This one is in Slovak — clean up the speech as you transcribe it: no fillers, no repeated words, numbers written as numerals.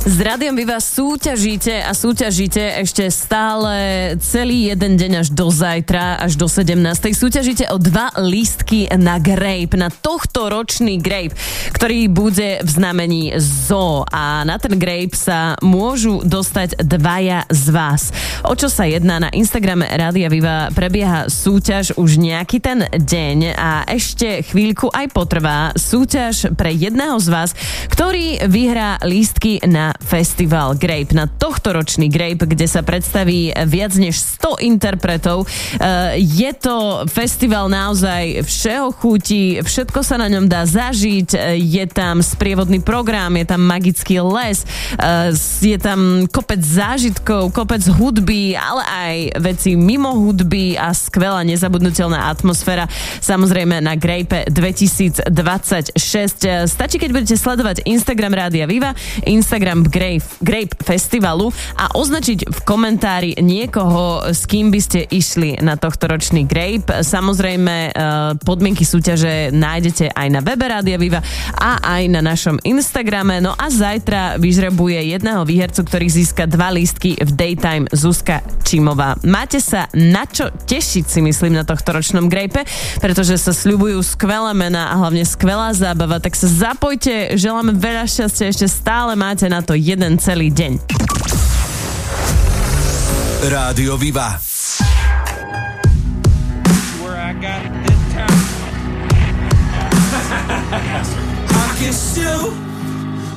S Rádiom Viva súťažíte ešte stále celý jeden deň až do zajtra, až do 17. Súťažíte o 2 lístky na Grape, na tohtoročný Grape, ktorý bude v znamení Zoo. A na ten Grape sa môžu dostať 2 z vás. O čo sa jedná? Na Instagrame Rádia Viva prebieha súťaž už nejaký ten deň a ešte chvíľku aj potrvá súťaž pre jedného z vás, ktorý vyhrá lístky na festival Grape, na tohtoročný Grape, kde sa predstaví viac než 100 interpretov. Je to festival naozaj všeho chutí, všetko sa na ňom dá zažiť, je tam sprievodný program, je tam magický les, je tam kopec zážitkov, kopec hudby, ale aj veci mimo hudby a skvelá nezabudnutelná atmosféra. Samozrejme na Grape 2026. Stačí, keď budete sledovať Instagram Rádia Viva, Instagram Grape Festivalu a označiť v komentári niekoho, s kým by ste išli na tohtoročný Grape. Samozrejme, podmienky súťaže nájdete aj na webe Rádia Viva a aj na našom Instagrame. No a zajtra vyžrebuje jedného výhercu, ktorý získa 2 lístky v Daytime Zuzka Čimová. Máte sa na čo tešiť, si myslím, na tohtoročnom Grape, pretože sa sľubujú skvelé mená a hlavne skvelá zábava, tak sa zapojte, želáme veľa šťastia, ešte stále máte na to jeden celý deň. Rádio Viva. I can still